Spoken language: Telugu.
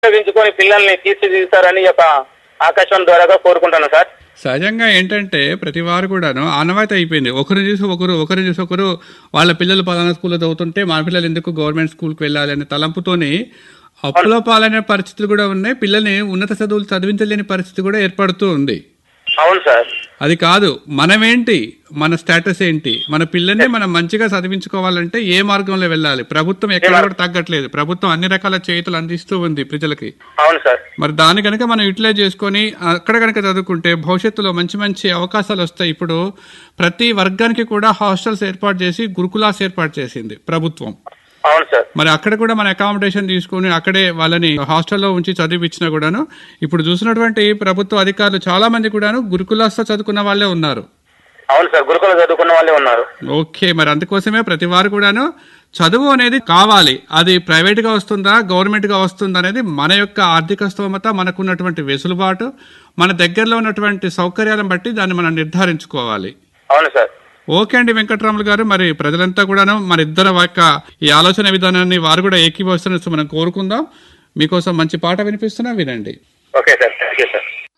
ఉపయోగించుకొని పిల్లల్ని తీర్చిదిద్దుతారని యొక్క ఆకాశవాణి ద్వారా కోరుకుంటాను సార్. సహజంగా ఏంటంటే ప్రతి వారు కూడాను ఆనవాయితీ అయిపోయింది. ఒకరిని చూసి ఒకరు వాళ్ళ పిల్లలు పలానా స్కూల్లో చదువుతుంటే మన పిల్లలు ఎందుకు గవర్నమెంట్ స్కూల్కి వెళ్ళాలి అనే తలంపుతోని అప్పుల పాలనే పరిస్థితులు కూడా ఉన్నాయి. పిల్లల్ని ఉన్నత చదువులు చదివించలేని పరిస్థితి కూడా ఏర్పడుతూ ఉంది. అవును సార్. అది కాదు, మనమేంటి, మన స్టేటస్ ఏంటి, మన పిల్లల్ని మనం మంచిగా చదివించుకోవాలంటే ఏ మార్గంలో వెళ్ళాలి? ప్రభుత్వం ఎక్కడ కూడా తగ్గట్లేదు. ప్రభుత్వం అన్ని రకాల చేతులు అందిస్తూ ఉంది ప్రజలకి. అవును సార్. మరి దాన్ని కనుక మనం యూటిలైజ్ చేసుకొని అక్కడ కనుక చదువుకుంటే భవిష్యత్తులో మంచి మంచి అవకాశాలు వస్తాయి. ఇప్పుడు ప్రతి వర్గానికి కూడా హాస్టల్స్ ఏర్పాటు చేసి గురుకులాస్ ఏర్పాటు చేసింది ప్రభుత్వం. అవును సార్. మరి అక్కడ కూడా మన అకామిడేషన్ తీసుకుని అక్కడే వాళ్ళని హాస్టల్లో ఉంచి చదివించినా కూడాను ఇప్పుడు చూసినటువంటి ప్రభుత్వ అధికారులు చాలా మంది కూడాను గురుకులాస్తో చదువుకున్న వాళ్ళే ఉన్నారు. అవును సార్, గురుకుల చదువుకున్న వాళ్ళే ఉన్నారు. ఓకే, మరి అందుకోసమే ప్రతి వారు కూడాను చదువు అనేది కావాలి. అది ప్రైవేట్ గా వస్తుందా గవర్నమెంట్ గా వస్తుందా అనేది మన యొక్క ఆర్థిక స్తోమత, మనకున్నటువంటి వెసులుబాటు, మన దగ్గరలో ఉన్నటువంటి సౌకర్యాలను బట్టి దాన్ని మనం నిర్ధారించుకోవాలి. అవును సార్. ఓకే అండి వెంకటరాములు గారు, మరి ప్రజలంతా కూడాను మన ఇద్దరు యొక్క ఈ ఆలోచన విధానాన్ని వారు కూడా ఏకీభవిస్తున్నట్టు మనం కోరుకుందాం. మీకోసం మంచి పాట వినిపిస్తున్నా, వినండి. Okay sir, thank you sir.